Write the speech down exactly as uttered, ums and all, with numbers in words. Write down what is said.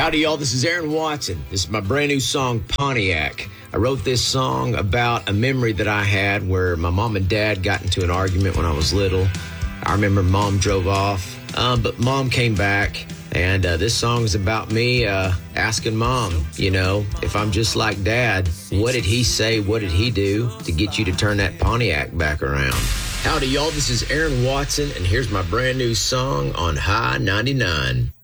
Howdy, y'all. This is Aaron Watson. This is my brand new song, Pontiac. I wrote this song about a memory that I had where my mom and dad got into an argument when I was little. I remember mom drove off, um, but mom came back. And uh, this song is about me uh, asking mom, you know, if I'm just like dad, what did he say, what did he do to get you to turn that Pontiac back around? Howdy, y'all. This is Aaron Watson, and here's my brand new song on High ninety-nine.